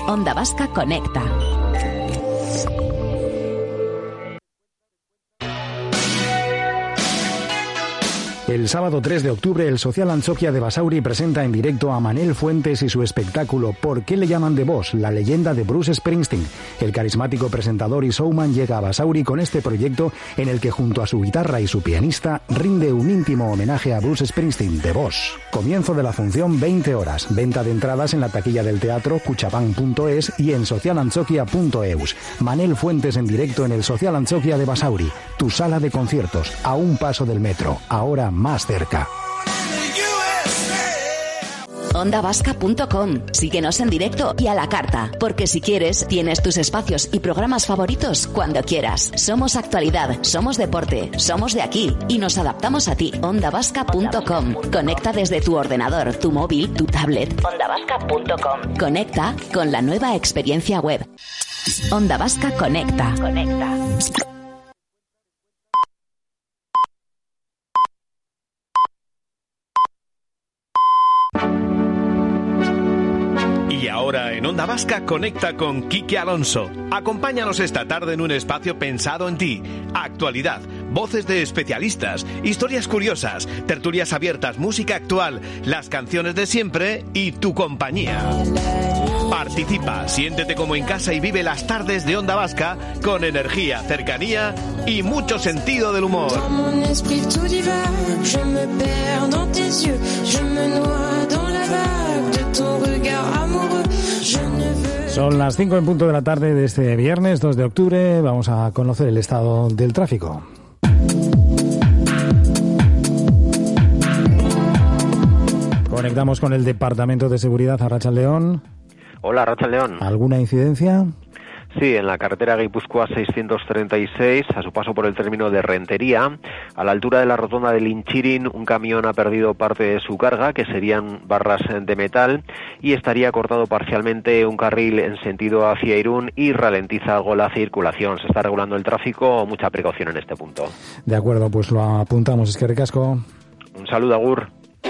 Onda Vasca Conecta. El sábado 3 de octubre, el Social Antzoquia de Basauri presenta en directo a Manel Fuentes y su espectáculo ¿Por qué le llaman The Boss?, la leyenda de Bruce Springsteen. El carismático presentador y showman llega a Basauri con este proyecto en el que junto a su guitarra y su pianista rinde un íntimo homenaje a Bruce Springsteen, The Boss. Comienzo de la función 20 horas. Venta de entradas en la taquilla del teatro cuchabank.es y en socialantzoquia.eus. Manel Fuentes en directo en el Social Antzoquia de Basauri, tu sala de conciertos, a un paso del metro, ahora más cerca. Ondavasca.com. Síguenos en directo y a la carta, porque si quieres, tienes tus espacios y programas favoritos cuando quieras. Somos actualidad, somos deporte, somos de aquí y nos adaptamos a ti. Ondavasca.com. Conecta desde tu ordenador, tu móvil, tu tablet. Ondavasca.com. Conecta con la nueva experiencia web. Onda Vasca Conecta. Y ahora en Onda Vasca conecta con Quique Alonso. Acompáñanos esta tarde en un espacio pensado en ti. Actualidad, voces de especialistas, historias curiosas, tertulias abiertas, música actual, las canciones de siempre y tu compañía. Participa, siéntete como en casa y vive las tardes de Onda Vasca con energía, cercanía y mucho sentido del humor. Son las 5 en punto de la tarde de este viernes 2 de octubre. Vamos a conocer el estado del tráfico. Conectamos con el Departamento de Seguridad, Arratsaldeon. Hola, Arratsaldeon. ¿Alguna incidencia? Sí, en la carretera Guipúzcoa 636, a su paso por el término de Rentería, a la altura de la rotonda de Linchirin, un camión ha perdido parte de su carga, que serían barras de metal, y estaría cortado parcialmente un carril en sentido hacia Irún y ralentiza algo la circulación. Se está regulando el tráfico, mucha precaución en este punto. De acuerdo, pues lo apuntamos. Es que ricasco. Un saludo, agur.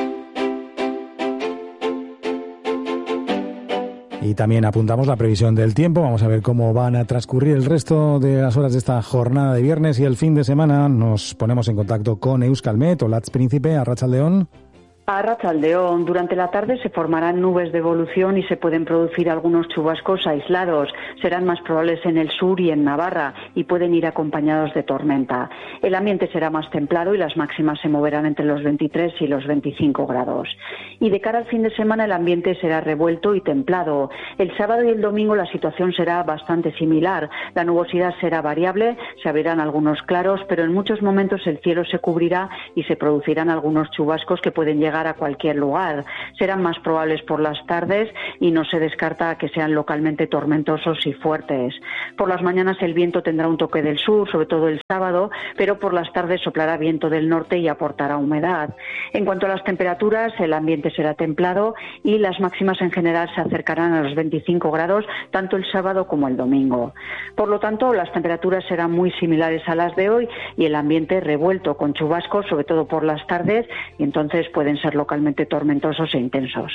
Y también apuntamos la previsión del tiempo. Vamos a ver cómo van a transcurrir el resto de las horas de esta jornada de viernes y el fin de semana. Nos ponemos en contacto con Euskalmet, Olatz Príncipe, Arratsaldeon. Arratsaldeon. Durante la tarde se formarán nubes de evolución y se pueden producir algunos chubascos aislados. Serán más probables en el sur y en Navarra y pueden ir acompañados de tormenta. El ambiente será más templado y las máximas se moverán entre los 23 y los 25 grados. Y de cara al fin de semana el ambiente será revuelto y templado. El sábado y el domingo la situación será bastante similar. La nubosidad será variable, se abrirán algunos claros, pero en muchos momentos el cielo se cubrirá y se producirán algunos chubascos que pueden llegar a cualquier lugar. Serán más probables por las tardes y no se descarta que sean localmente tormentosos y fuertes. Por las mañanas el viento tendrá un toque del sur, sobre todo el sábado, pero por las tardes soplará viento del norte y aportará humedad. En cuanto a las temperaturas, el ambiente será templado y las máximas en general se acercarán a los 25 grados, tanto el sábado como el domingo. Por lo tanto, las temperaturas serán muy similares a las de hoy y el ambiente revuelto con chubascos, sobre todo por las tardes, y entonces pueden ser localmente tormentosos e intensos.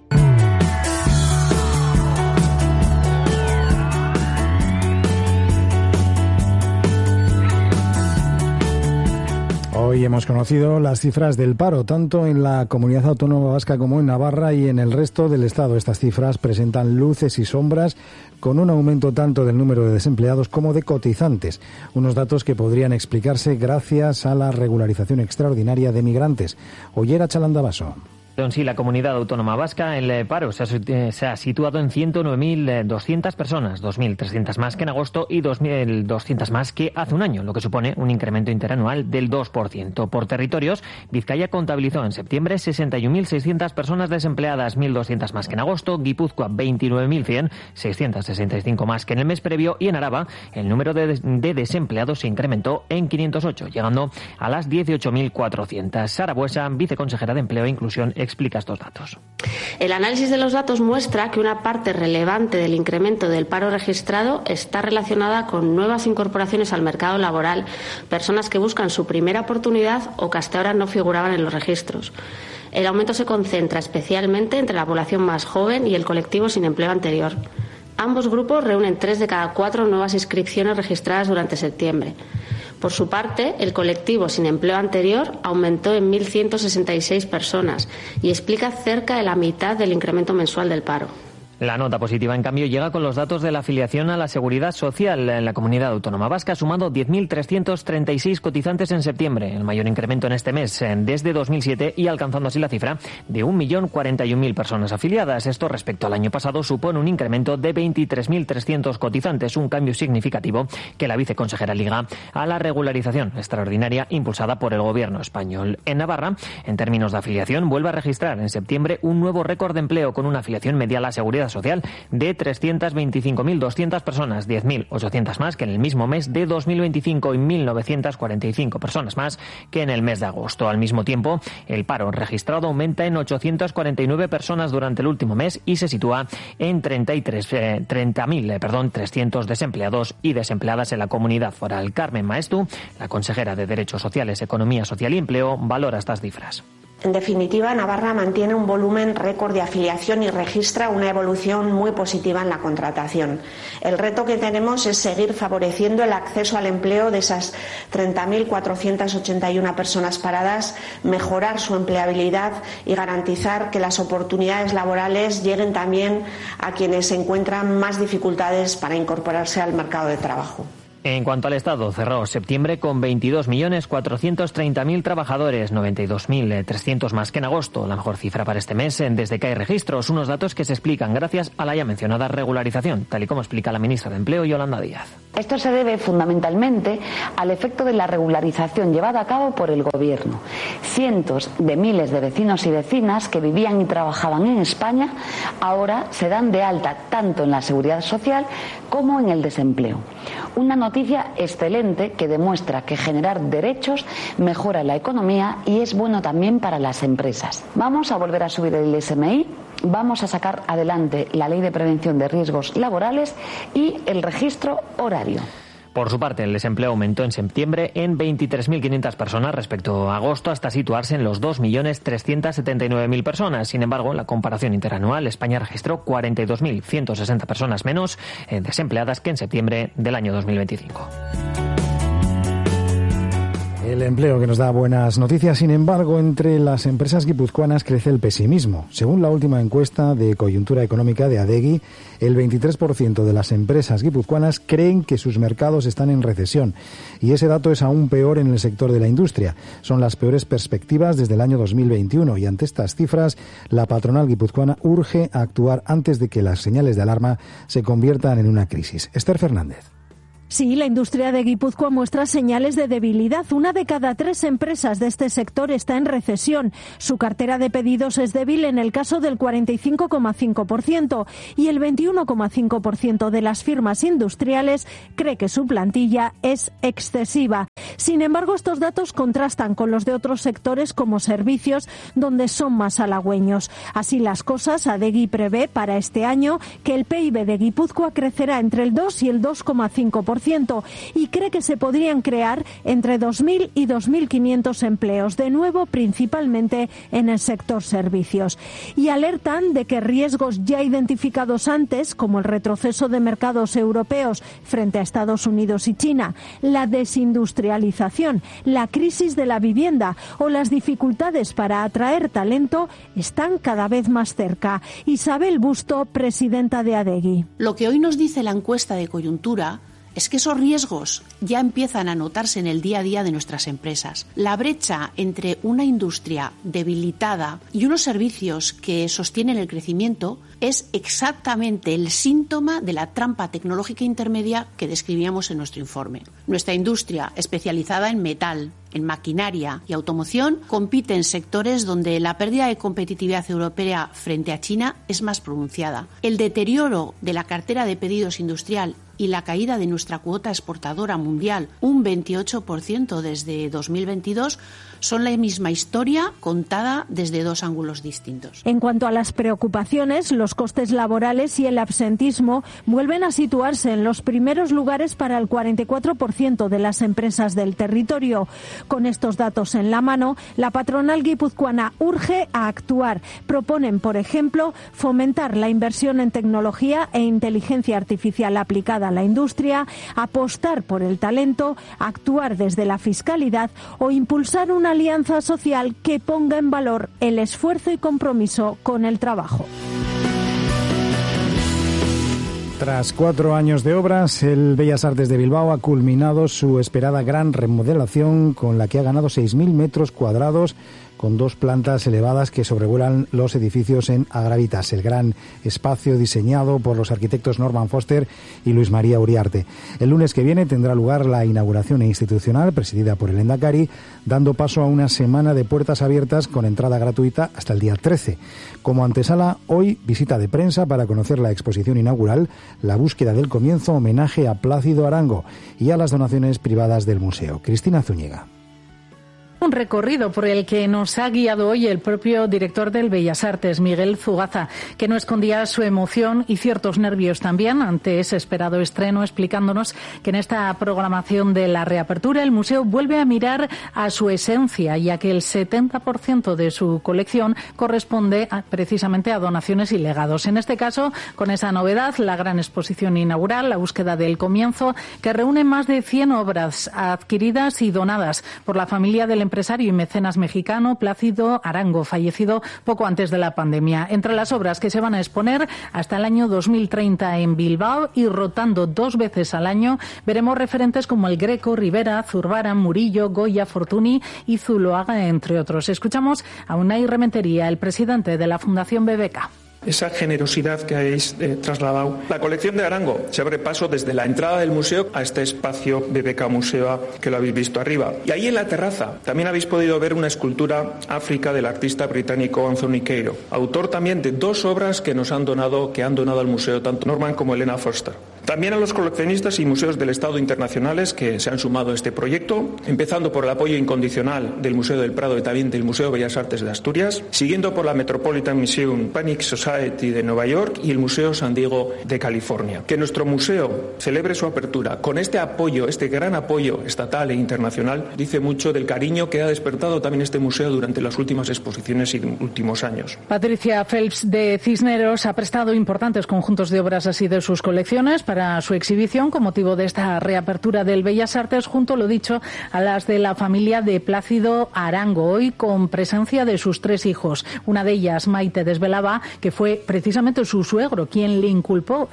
Hoy hemos conocido las cifras del paro, tanto en la Comunidad Autónoma Vasca como en Navarra y en el resto del Estado. Estas cifras presentan luces y sombras, con un aumento tanto del número de desempleados como de cotizantes. Unos datos que podrían explicarse gracias a la regularización extraordinaria de migrantes. Ollera Chalandabaso. Sí, la Comunidad Autónoma Vasca, el paro se ha situado en 109.200 personas, 2.300 más que en agosto y 2.200 más que hace un año, lo que supone un incremento interanual del 2%. Por territorios, Vizcaya contabilizó en septiembre 61.600 personas desempleadas, 1.200 más que en agosto, Guipúzcoa 29.100, 665 más que en el mes previo, y en Araba el número de desempleados se incrementó en 508, llegando a las 18.400. Sara Buesa, viceconsejera de Empleo e Inclusión, explica estos datos. El análisis de los datos muestra que una parte relevante del incremento del paro registrado está relacionada con nuevas incorporaciones al mercado laboral, personas que buscan su primera oportunidad o que hasta ahora no figuraban en los registros. El aumento se concentra especialmente entre la población más joven y el colectivo sin empleo anterior. Ambos grupos reúnen 3 de cada 4 nuevas inscripciones registradas durante septiembre. Por su parte, el colectivo sin empleo anterior aumentó en 1.166 personas y explica cerca de la mitad del incremento mensual del paro. La nota positiva, en cambio, llega con los datos de la afiliación a la Seguridad Social en la Comunidad Autónoma Vasca, sumando 10.336 cotizantes en septiembre, el mayor incremento en este mes desde 2007 y alcanzando así la cifra de 1.041.000 personas afiliadas. Esto, respecto al año pasado, supone un incremento de 23.300 cotizantes, un cambio significativo que la viceconsejera liga a la regularización extraordinaria impulsada por el Gobierno español. En Navarra, en términos de afiliación, vuelve a registrar en septiembre un nuevo récord de empleo con una afiliación media a la Seguridad Social de 325.200 personas, 10.800 más que en el mismo mes de 2025 y 1.945 personas más que en el mes de agosto. Al mismo tiempo, el paro registrado aumenta en 849 personas durante el último mes y se sitúa en 30.300 desempleados y desempleadas en la comunidad foral. Carmen Maestu, la consejera de Derechos Sociales, Economía Social y Empleo, valora estas cifras. En definitiva, Navarra mantiene un volumen récord de afiliación y registra una evolución muy positiva en la contratación. El reto que tenemos es seguir favoreciendo el acceso al empleo de esas 30.481 personas paradas, mejorar su empleabilidad y garantizar que las oportunidades laborales lleguen también a quienes encuentran más dificultades para incorporarse al mercado de trabajo. En cuanto al Estado, cerró septiembre con 22.430.000 trabajadores, 92.300 más que en agosto, la mejor cifra para este mes desde que hay registros, unos datos que se explican gracias a la ya mencionada regularización, tal y como explica la ministra de Empleo, Yolanda Díaz. Esto se debe fundamentalmente al efecto de la regularización llevada a cabo por el Gobierno. Cientos de miles de vecinos y vecinas que vivían y trabajaban en España ahora se dan de alta tanto en la Seguridad Social como en el desempleo. Una noticia excelente que demuestra que generar derechos mejora la economía y es bueno también para las empresas. Vamos a volver a subir el SMI, vamos a sacar adelante la Ley de Prevención de Riesgos Laborales y el registro horario. Por su parte, el desempleo aumentó en septiembre en 23.500 personas respecto a agosto, hasta situarse en los 2.379.000 personas. Sin embargo, en la comparación interanual, España registró 42.160 personas menos desempleadas que en septiembre del año 2025. El empleo que nos da buenas noticias, sin embargo, entre las empresas guipuzcoanas crece el pesimismo. Según la última encuesta de coyuntura económica de Adegi, el 23% de las empresas guipuzcoanas creen que sus mercados están en recesión. Y ese dato es aún peor en el sector de la industria. Son las peores perspectivas desde el año 2021 y ante estas cifras, la patronal guipuzcoana urge a actuar antes de que las señales de alarma se conviertan en una crisis. Esther Fernández. Sí, la industria de Guipúzcoa muestra señales de debilidad. 1 de cada 3 empresas de este sector está en recesión. Su cartera de pedidos es débil en el caso del 45,5% y el 21,5% de las firmas industriales cree que su plantilla es excesiva. Sin embargo, estos datos contrastan con los de otros sectores como servicios, donde son más halagüeños. Así las cosas, Adegi prevé para este año que el PIB de Guipúzcoa crecerá entre el 2 y el 2,5%. Y cree que se podrían crear entre 2.000 y 2.500 empleos, de nuevo principalmente en el sector servicios. Y alertan de que riesgos ya identificados antes, como el retroceso de mercados europeos frente a Estados Unidos y China, la desindustrialización, la crisis de la vivienda o las dificultades para atraer talento, están cada vez más cerca. Isabel Busto, presidenta de Adegi. Lo que hoy nos dice la encuesta de coyuntura es que esos riesgos ya empiezan a notarse en el día a día de nuestras empresas. La brecha entre una industria debilitada y unos servicios que sostienen el crecimiento es exactamente el síntoma de la trampa tecnológica intermedia que describíamos en nuestro informe. Nuestra industria, especializada en metal, en maquinaria y automoción, compite en sectores donde la pérdida de competitividad europea frente a China es más pronunciada. El deterioro de la cartera de pedidos industrial y la caída de nuestra cuota exportadora mundial, un 28% desde 2022, son la misma historia contada desde dos ángulos distintos. En cuanto a las preocupaciones, los costes laborales y el absentismo vuelven a situarse en los primeros lugares para el 44% de las empresas del territorio. Con estos datos en la mano, la patronal guipuzcoana urge a actuar. Proponen, por ejemplo, fomentar la inversión en tecnología e inteligencia artificial aplicada a la industria, apostar por el talento, actuar desde la fiscalidad o impulsar una alianza social que ponga en valor el esfuerzo y compromiso con el trabajo. Tras 4 años de obras, el Bellas Artes de Bilbao ha culminado su esperada gran remodelación, con la que ha ganado 6.000 metros cuadrados, con 2 plantas elevadas que sobrevuelan los edificios en Agravitas, el gran espacio diseñado por los arquitectos Norman Foster y Luis María Uriarte. El lunes que viene tendrá lugar la inauguración institucional, presidida por el Endacari, dando paso a una semana de puertas abiertas con entrada gratuita hasta el día 13. Como antesala, hoy visita de prensa para conocer la exposición inaugural, La búsqueda del comienzo, homenaje a Plácido Arango, y a las donaciones privadas del museo. Cristina Zúñiga. Un recorrido por el que nos ha guiado hoy el propio director del Bellas Artes, Miguel Zugaza, que no escondía su emoción y ciertos nervios también ante ese esperado estreno, explicándonos que en esta programación de la reapertura el museo vuelve a mirar a su esencia, ya que el 70% de su colección corresponde precisamente a donaciones y legados. En este caso, con esa novedad, la gran exposición inaugural, La búsqueda del comienzo, que reúne más de 100 obras adquiridas y donadas por la familia del empresario y mecenas mexicano Plácido Arango, fallecido poco antes de la pandemia. Entre las obras que se van a exponer hasta el año 2030 en Bilbao y rotando 2 veces al año, veremos referentes como El Greco, Rivera, Zurbarán, Murillo, Goya, Fortuny y Zuloaga, entre otros. Escuchamos a Unai Rementería, el presidente de la Fundación BBK. Esa generosidad que habéis trasladado. La colección de Arango se abre paso desde la entrada del museo a este espacio BBK Museo que lo habéis visto arriba. Y ahí en la terraza también habéis podido ver una escultura África del artista británico Anthony Queiro, autor también de 2 obras que han donado al museo tanto Norman como Elena Foster. También a los coleccionistas y museos del Estado internacionales que se han sumado a este proyecto, empezando por el apoyo incondicional del Museo del Prado y también del Museo Bellas Artes de Asturias, siguiendo por la Metropolitan Museum Panic Society de Nueva York y el Museo San Diego de California. Que nuestro museo celebre su apertura con este apoyo, este gran apoyo estatal e internacional, dice mucho del cariño que ha despertado también este museo durante las últimas exposiciones y últimos años. Patricia Phelps de Cisneros ha prestado importantes conjuntos de obras así de sus colecciones para su exhibición con motivo de esta reapertura del Bellas Artes, junto, lo dicho, a las de la familia de Plácido Arango, hoy con presencia de sus 3 hijos. Una de ellas, Maite, desvelaba que fue precisamente su suegro quien le inculpó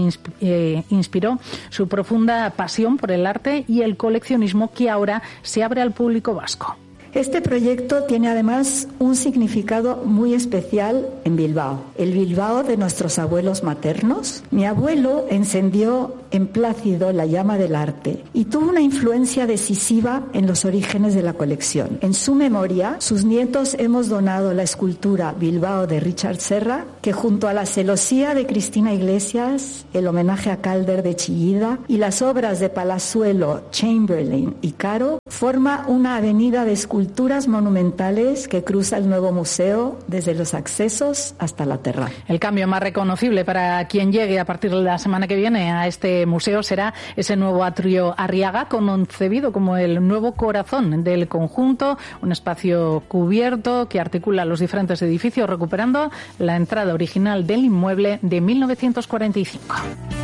e inspiró su profunda pasión por el arte y el coleccionismo, que ahora se abre al público vasco. Este proyecto tiene además un significado muy especial en Bilbao, el Bilbao de nuestros abuelos maternos. Mi abuelo encendió en Plácido la llama del arte y tuvo una influencia decisiva en los orígenes de la colección. En su memoria, sus nietos hemos donado la escultura Bilbao de Richard Serra, que junto a la celosía de Cristina Iglesias, el homenaje a Calder de Chillida y las obras de Palazuelo, Chamberlain y Caro, forma una avenida de esculturas monumentales que cruza el nuevo museo desde los accesos hasta la terraza. El cambio más reconocible para quien llegue a partir de la semana que viene a este museo será ese nuevo atrio Arriaga, concebido como el nuevo corazón del conjunto, un espacio cubierto que articula los diferentes edificios, recuperando la entrada original del inmueble de 1945.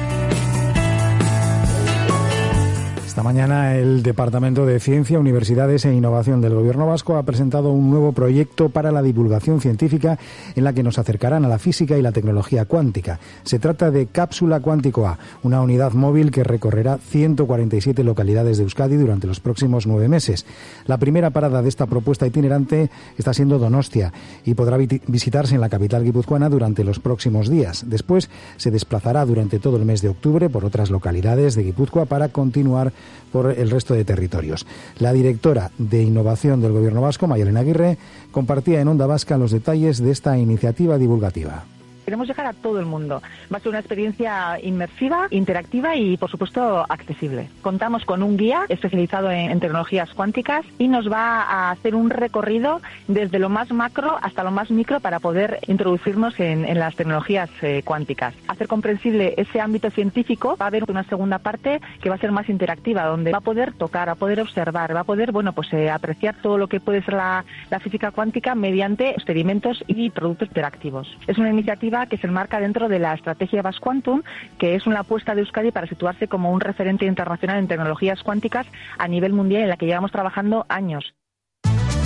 Esta mañana el Departamento de Ciencia, Universidades e Innovación del Gobierno vasco ha presentado un nuevo proyecto para la divulgación científica en la que nos acercarán a la física y la tecnología cuántica. Se trata de Cápsula Cuántico A, una unidad móvil que recorrerá 147 localidades de Euskadi durante los próximos 9 meses. La primera parada de esta propuesta itinerante está siendo Donostia y podrá visitarse en la capital guipuzcoana durante los próximos días. Después se desplazará durante todo el mes de octubre por otras localidades de Guipúzcoa para continuar por el resto de territorios. La directora de Innovación del Gobierno vasco, Mayalena Aguirre, compartía en Onda Vasca los detalles de esta iniciativa divulgativa. Queremos llegar a todo el mundo. Va a ser una experiencia inmersiva, interactiva y, por supuesto, accesible. Contamos con un guía especializado en tecnologías cuánticas y nos va a hacer un recorrido desde lo más macro hasta lo más micro para poder introducirnos en las tecnologías cuánticas. Hacer comprensible ese ámbito científico, va a haber una segunda parte que va a ser más interactiva, donde va a poder tocar, va a poder observar, va a poder apreciar todo lo que puede ser la física cuántica mediante experimentos y productos interactivos. Es una iniciativa que se enmarca dentro de la estrategia Basque Quantum, que es una apuesta de Euskadi para situarse como un referente internacional en tecnologías cuánticas a nivel mundial, en la que llevamos trabajando años.